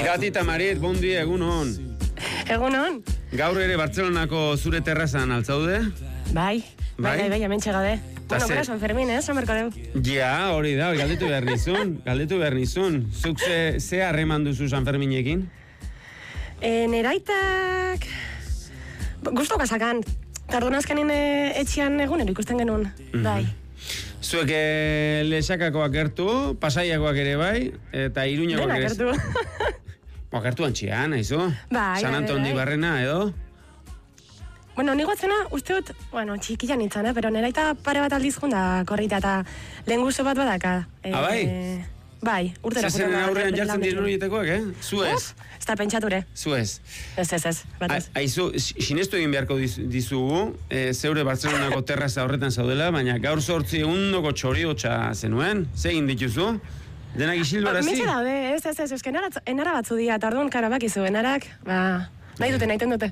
Irati eta Marit, bon dia, egun hon. Egun hon. Gaur ere Bartzelonako zure terrazan altzaude? Bai, hemen txegade. Bueno, gara San Fermin, San Merkadeu. Ja, hori da, galdetu behar nizun. Zuk ze harreman duzu San Ferminekin? Neraitak... Gusto kasakan. Tardun azkenin etxian egunero ikusten genuen, bai. Zuek Lexakakoak gertu, Pasaiakoak ere bai, eta Iruñakoak ere... Dena gertu. Gertu antxian, haizu? Bai. San Antondi Barrena, edo? Bueno, ni guatzena, uste dut, txikian nintzen, pero neraita pare bat aldiz junda korrita, eta lehen guzo bat badaka. Bai? Bai, urtera. Zeren aurrean jartzen diren horietekoak, Zuez? Ez da pentsature. Zuez? Ez, batez. Aizu, sinestu egin beharko dizugu, zeure Bartzelonako terraza horretan zaudela, baina gaur 800 txoriotxa zenuen, ze egin dituzu? Denak isil barazi? Metxe daude, ez, enara batzu dia, tardun karabakizu, enarak, nahi dute.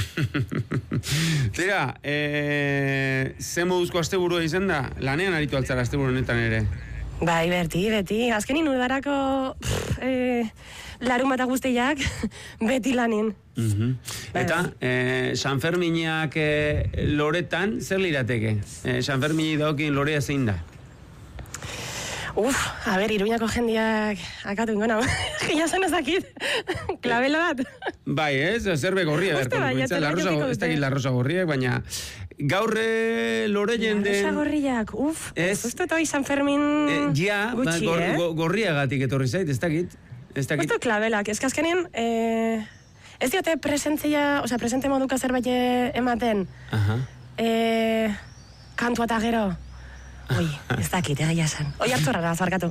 Tira, ze moduzko asteburua izan da? Lanean aritu altzara asteburu honetan ere? Bai, beti. Azkenin udarako larun bat guztiak beti lanin. Eta, San Ferminak loretan, zer lirateke? San Fermini daukin lorea zein da? Iruñako jendiak akatu ingona. Gila zen ezakit. Klabela bat. Bai, ez? Zerbe gorria. Ez dakit la rosa gorriak, baina gaur lore jenden... La rosa gorriak, uste toi San Fermin gutxi, gorriagatik etorri zait, ez dakit. Uste klabelak, ez azkenien... Ez diote presente moduka zerbait ematen. Kantua eta gero... ez dakit, egia zen. Hartzorra da, zarkatu.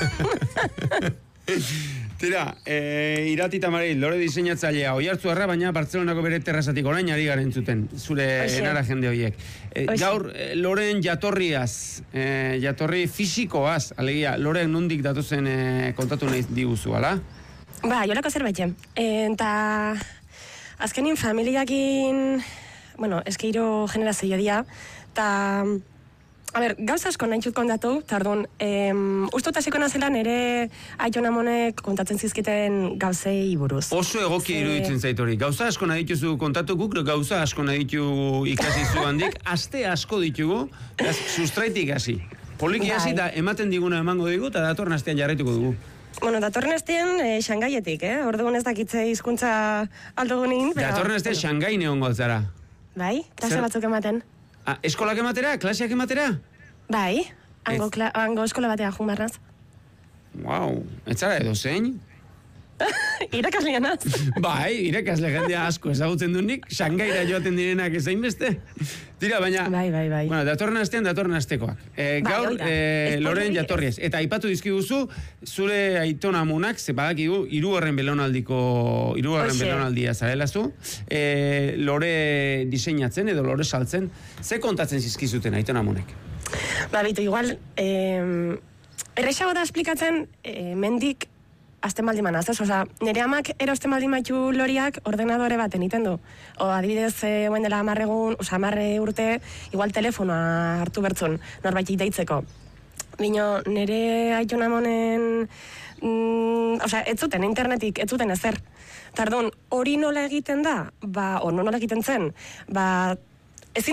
Tira, Irati eta Marit, lore diseinatzailea, Oiartzuarra, baina Bartzelonako bere terrazatik orain ari garen zuten, zure enara jende horiek. Gaur, loren jatorriaz, jatorri fisikoaz, alegia, loren nondik datozen kontatu nahi diguzu, ala? Ba, jolako zerbait, eta azkenin familiakin, eskeiro generazio dia, eta... gauza asko nahi txut kontatu, tardun, uste hasiko nazelan ere Aiton Amonek kontatzen zizkiten gauzei buruz. Oso egokia iruditzen zait hori. Gauza asko nahi dituzu kontatu, guk gauza asko nahi ditu ikasi zu handik, aste asko ditugu, sustraitik hasi. Poliki hasi da ematen diguna emango digu, eta datorren astean jarraituko dugu. Datorren astean Xangaietik, orduan ez dakitze hizkuntza aldugunin. Datorren astean Xangai neongo altzara. Bai, klase batzuk ematen. Eskolak ematera? Klaseak ematera? Bai, hango eskola batea jumarraz. Wow, etzara edo zein? Irakaslean az. Bai, irakasle jendea asko ezagutzen du nik, Xangaira joaten direnak ezain beste. Tira, baina... Bai. Bueno, datorren astekoak. Gaur, loren jatorriez. Eta aipatu dizkiguzu, zure Aiton Amonak, ze badakigu, hirugarren belaunaldia zarelazu, lore diseinatzen edo lore saltzen, ze kontatzen zizkizuten Aiton Amonek? Bitu, igual, errexago da esplikatzen, mendik azten baldin manaz, nire amak erosten baldin maitu loriak ordenadore baten iten du. Adibidez, guen dela 10 urte, igual telefonoa hartu bertzun, norbaitik deitzeko. Bino, nire Aiton Amonen, ez zuten, internetik, ez zuten ezer. Tardun, hori nola egiten da, nola egiten zen, ezin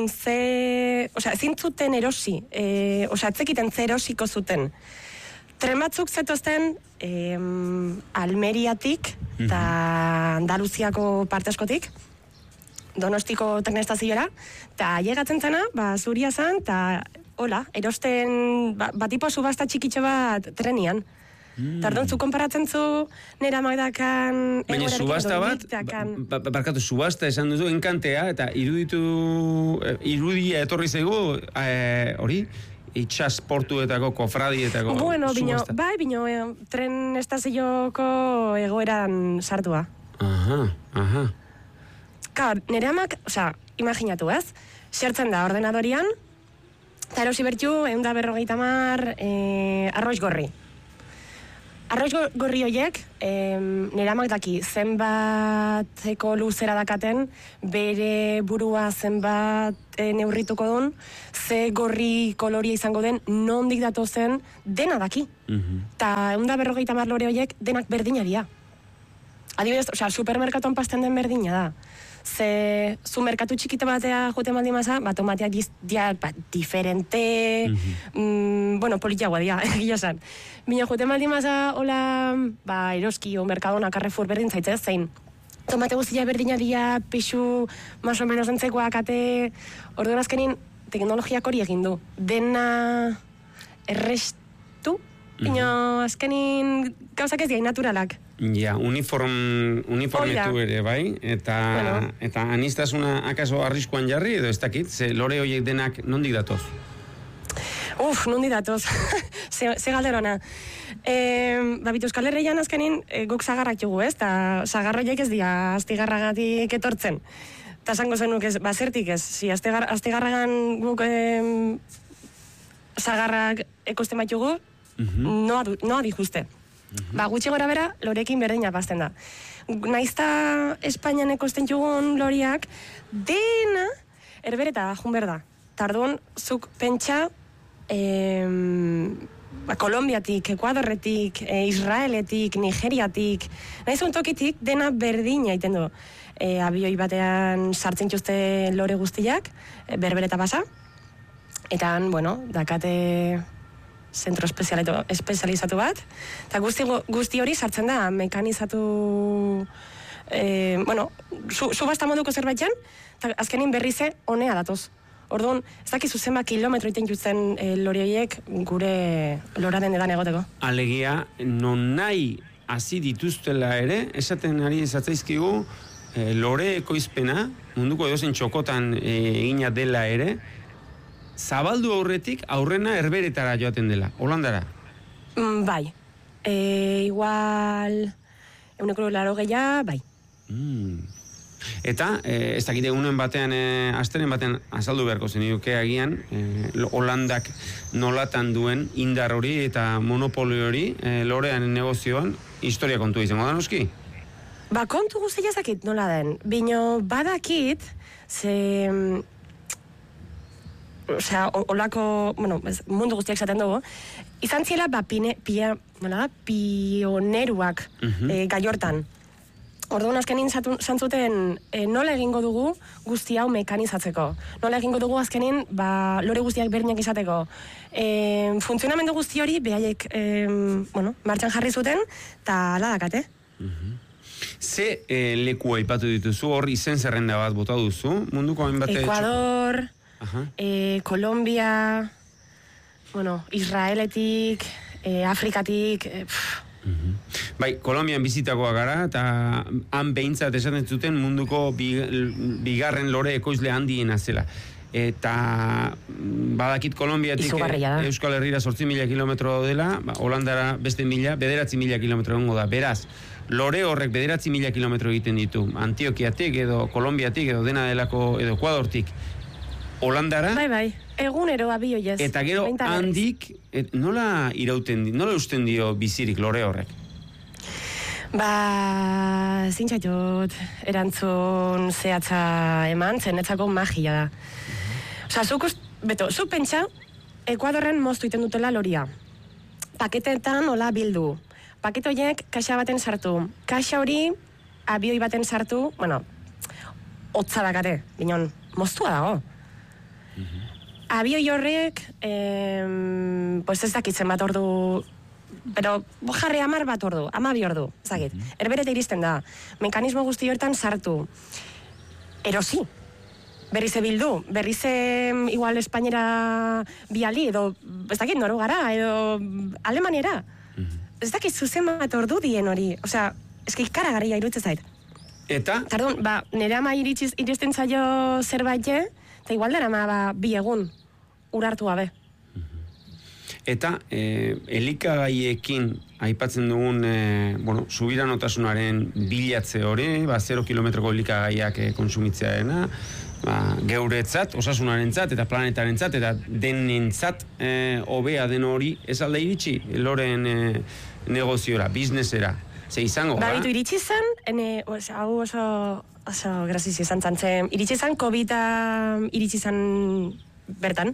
zuten erosi, etzekiten ze erosiko zuten. Tren batzuk zetozten Almeriatik eta Andaluziako parte askotik, Donostiko teknestazioera, eta llegatzen zena, zuria zan, eta erosten batipo subasta txikitxo bat trenian. Tardun, zu konparatzen zu nera magdakan... Baina subasta bat, barkatu, subasta esan duzu, enkantea, eta irudia etorri zaigu, hori? Itxasportuetako, kofradietako subasta. Bino, tren estazioko egoeran sartua. Aha. Nire amak, imaginatu ez, xertzen da ordenadorian, eta erosi bertxu, 150 arroz gorri. Arroz gorri horiek, nire amak daki zenbateko luzera dakaten, bere burua zenbat neurrituko duen, ze gorri koloria izango den, nondik datozen, dena daki. Eta 150 lore horiek denak berdinaria. adibidez, osea, supermerkatuan pasten den berdina da. Ze, zu merkatu txikite batea jote maldi maza, tomateak diferente, bueno, politiagoa dia, egia esan. Bina jote maldi maza, hola, eroski, o merkadona, Carrefour berdin zaitzez, zein. Tomate guztia berdina dia, pixu, más o menos entzekoak, ate, orduan azkenin, teknologiak hori egin du. Dena errestu, bina azkenin gauzak ez diai naturalak. Ja, uniformetu ere, bai? Eta anistasuna akaso arriskuan jarri, edo ez dakit? Ze lore horiek denak nondik datoz? Nondik datoz. Ze galderona. Bitu Euskal Herrian azkenin guk zagarrak jugu, ez? Ta zagar horiek ez dira astigarragatik etortzen. Ta esango zenuk ez, zertik ez. Si astigarragan guk zagarrak ekosten bat jugu, no adi juste. Gutxi gora bera, lorekin berdina pazten da. Naizta Espainian ekosten jugun loriak, dena erbereta jun berda. Tardun, zuk pentsa Kolombiatik, Ekuadorretik, Israeletik, Nigeriatik, nahizun tokitik dena berdina iten du. Abioi batean sartzen txuzte lore guztiak, berbereta pasa, eta, bueno, dakate zentro espezializatu bat, eta guzti hori sartzen da mekanizatu, bueno, subasta moduko zerbait jan, eta azkenin berrize honea datoz. Orduan, ez dakizu zenba kilometro iten jutzen lori horiek gure loraren edan egoteko. Alegia, non nahi hasi dituztela ere, esaten ari esatzaizkigu, lore ekoizpena, munduko edozen txokotan egina dela ere, zabaldu aurretik aurrena herberetara joaten dela, Holandara? Bai. Igual, 180, bai. Eta, ez dakit egunen batean, asteren batean azaldu beharko zen iduke agian, Holandak nolatan duen indar hori eta monopolio hori lorean negozioan historia kontu izango da noski? Kontu guztia ezakit nola den, bino badakit, ze... Osea, olako, bueno, mundu guztiak zaten dugu, izan ziela, pioneruak gai hortan. Orduan azkenin zantzuten nola egingo dugu guzti hau mekanizatzeko. Nola egingo dugu azkenin lore guztiak berdinak izateko. Funtzionamendu guzti hori behaiek martxan jarri zuten, eta ala dakate. Ze leku aipatu dituzu, hor izen zerrenda bat bota duzu, munduko hainbat... Ecuador, Kolombia, Israeletik, Afrikatik... Bai, Kolombian bizitakoa gara, eta han behintzat esaten zuten munduko bigarren lore ekoizle handiena zela. Eta badakit Kolombiatik Euskal Herrira 8.000 kilometro dela, Holandara beste 9.000 kilometro egongo da. Beraz, lore horrek 9.000 kilometro egiten ditu. Antiokiatik edo Kolombiatik edo dena delako edo Ekuadortik Holandara. Bai, egunero abioiez. Eta gero handik, nola irauten, nola usten dio bizirik lore horrek? Zintxatut, erantzun zehatza eman, zenetzako magia da. Osa, zuk pentsa, Ekuadorren moztu iten dutela loria. Paketetan hola bildu. Pakete horiek kaxa baten sartu. Kaxa hori abioi baten sartu, hotza dakate, binon, moztua dago. Abioi horrek, ez dakitzen bat ordu, pero jarri 10 bat ordu, 12 ordu, ezagit. Herbereta iristen da, mekanismo guzti hortan sartu. Erosi, berrize bildu, berrize igual Espainiera biali, edo, ez dakit, Norugara, edo Alemaniera. Ez dakit zuzen bat ordu dien hori, osea, eski ikaragarria iruditzen zait. Eta? Tardun, nire ama iristen zaio zerbait, eta igual dara ama 2 egun urartu gabe. Eta elikagaiekin aipatzen dugun subiranotasunaren bilatze hori, 0 kilometroko elikagaiak konsumitzearena, geuretzat, osasunarentzat eta planetarentzat eta denentzat hobea den hori ez alda iritsi loren negoziora, biznesera. Ze izango, Baditu iritsi zen, hau oso grazizi izan zantzen, iritsi zen, COVID-a iritsi zen bertan.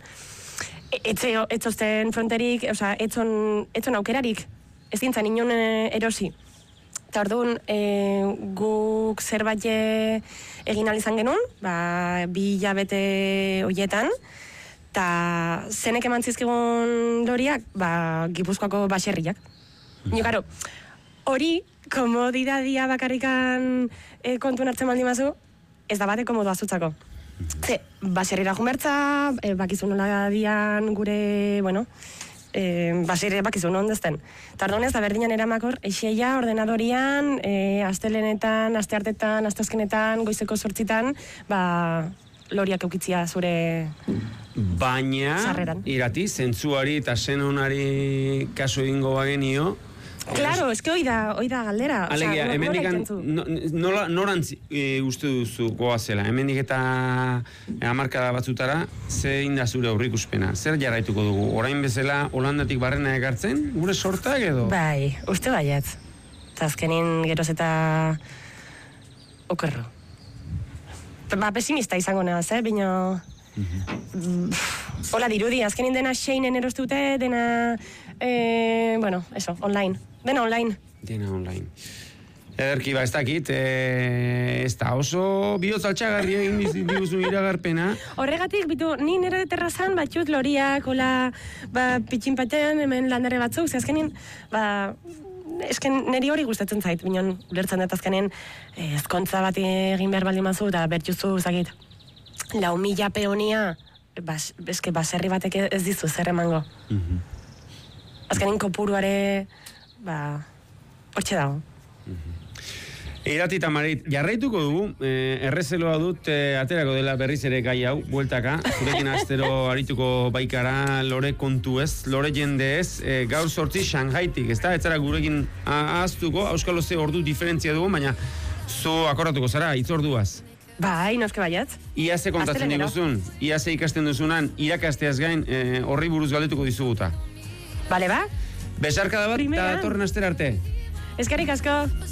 Etzozten fronterik, etzon aukerarik, ez dintzen inon erosi. Eta orduan, guk zerbait egin izan genuen, 2 hilabete horietan, eta zenek eman zizkigun loriak, Gipuzkoako baserriak. Karo, hori, komodidadia bakarrikan kontun hartzen baldin mazu, ez da bate komodoa zutzako. Ze, baserrira jumertza, bakizu nola dian gure, baserri bakizu non dezten. Eta orduan ez da berdinan eramakor, eixeia ordenadorian, astelenetan, asteartetan, asteazkenetan, goizeko 8:00, loriak eukitzia zure baina, sarreran. Irati, zentzuari eta senonari kaso egingo bagenio. Claro, eske hoi da galdera. Alegia, hemendikan norantz uste duzu goazela? Hemendik eta hamarkada batzutara, zein da zure aurrikuspena? Zer jarraituko dugu? Orain bezala Holandatik barrena ekartzen? Gure sortak edo? Bai, uste baiat. Eta azkenin geroz eta okerro. Pesimista izango nahaz, bino... Hola dirudi, azkenin dena Sheinen erostute, dena... online. Dena online. Ederki, ez dakit, ez da oso bihotz altxagarri egin diguzu iragarpena. Horregatik, ni nire terrazan batxut loriak, hola, pitxinpatean, hemen landare batzuk, ze azkenin, esken niri hori gustatzen zait, binon, ulertzen dut azkenin, ezkontza bat egin behar baldin mazu, eta bertjuzu, zakit, 4.000 peonia, eske baserri batek ez dizu zer emango. Azkenin kopuruare, hortxe dago. Irati eta Marit, jarraituko dugu, errezeloa dut aterako dela berriz ere gai hau, bueltaka, zurekin astero arituko baikara, lore kontu ez, lore jende ez, gaur 8 Shanghaitik, ez da, etzara gurekin ahaztuko, auskalo ze ordu diferentzia dugu, baina zo akordatuko zara, itzorduaz. Bai, noske baiat. Ia ze kontatzen diguzun, ia ze ikasten duzunan, irakasteaz gain, horri buruz galdetuko dizuguta. Bale, ba? Besarkada bat, eta torren astera arte. Eskerrik asko.